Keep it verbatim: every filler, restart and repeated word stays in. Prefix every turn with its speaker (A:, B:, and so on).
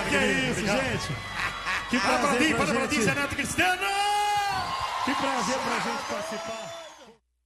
A: que é isso, gente. Que prazer pra, pra mim, para pra mim, Zé Neto Cristiano! Que prazer pra gente participar.